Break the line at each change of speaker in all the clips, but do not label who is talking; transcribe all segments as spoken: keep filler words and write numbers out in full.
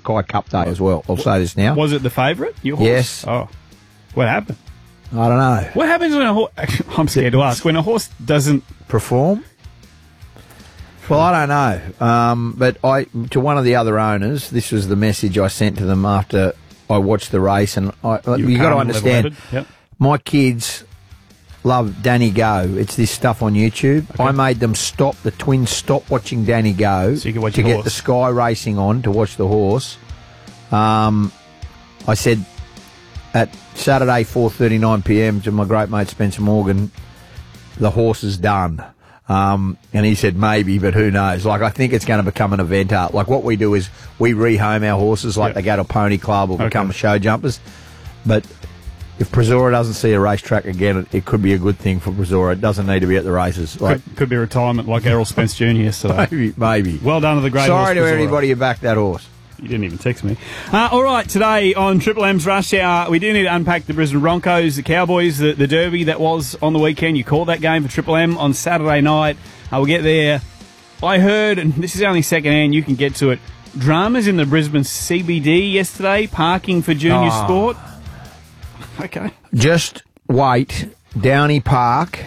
Mackay Cup Day as well. I'll say this now.
Was it the favourite? Your horse?
Yes.
Oh. What happened?
I don't know.
What happens when a horse... I'm scared to ask. When a horse doesn't...
Perform? Well, I don't know. Um, but I, to one of the other owners, this was the message I sent to them after I watched the race. And I,
You
you got to
calm and
understand,
level-headed. Yep.
my kids love Danny Go. It's this stuff on YouTube.
Okay.
I made them stop, the twins stop watching Danny Go
So you could watch
to
your
get
horse.
the Sky Racing on to watch the horse. Um, I said at Saturday four thirty-nine p m to my great mate Spencer Morgan, the horse is done. Um, and he said maybe, but who knows? Like, I think it's going to become an eventer. Like, what we do is we rehome our horses, like
Yep.
they go to a pony club or
Okay.
become show jumpers. But if Brazora doesn't see a racetrack again, it, it could be a good thing for Brazora. It doesn't need to be at the races. Like,
Could, could be retirement like Errol Spence Junior yesterday.
maybe, maybe.
Well done to the great
Sorry to
horse, Brazora.
everybody who backed that horse.
You didn't even text me. Uh, all right, today on Triple M's Rush Hour, we do need to unpack the Brisbane Broncos, the Cowboys, the, the Derby that was on the weekend. You called that game for Triple M on Saturday night. Uh, we'll get there. I heard, and this is only second hand, you can get to it, dramas in the Brisbane C B D yesterday, parking for junior
Oh.
sport. Okay.
Just wait. Downey Park.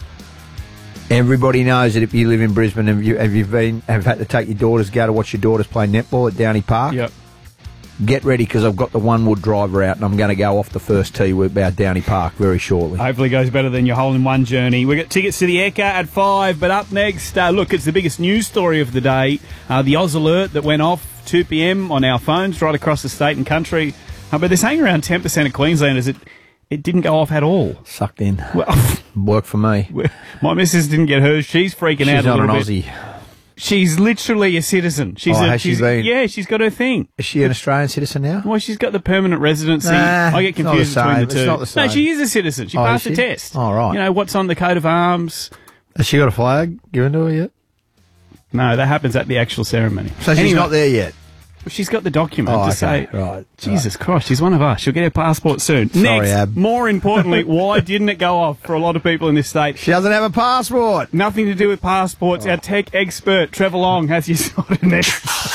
Everybody knows that if you live in Brisbane and you, have you been have had to take your daughters, go to watch your daughters play netball at Downey Park.
Yep.
Get ready because I've got the one wood driver out and I'm going to go off the first tee about Downey Park very shortly.
Hopefully goes better than your hole-in-one journey. We've got tickets to the Ekka at five, but up next, uh, look, it's the biggest news story of the day. Uh, the Oz alert that went off two p m on our phones right across the state and country. Uh, but they're saying around ten percent of Queenslanders, it, it didn't go off at all.
Sucked in.
Well,
Worked for me.
my missus didn't get hers. She's freaking out
She's
a
not
little
an
bit.
Aussie.
She's literally a citizen. She's
Oh,
a,
has she
she's,
been?
Yeah, she's got her thing.
Is she an Australian citizen now?
Well, she's got the permanent residency.
Nah,
I get
it's not
confused
the
between
same.
the two.
It's not the same.
No, she is a citizen. She
Oh,
passed
is
the
she?
test.
Oh, right.
You know, what's on the coat of arms?
Has she got a flag given to her yet?
No, that happens at the actual ceremony.
So she's
Anyway,
not there yet.
She's got the document
Oh,
to
okay.
say,
Right.
Jesus Christ, she's one of us. She'll get her passport soon.
Sorry,
Next,
Ab.
more importantly, why didn't it go off for a lot of people in this state?
She doesn't have a passport.
Nothing to do with passports. Our tech expert, Trevor Long, has you sorted next.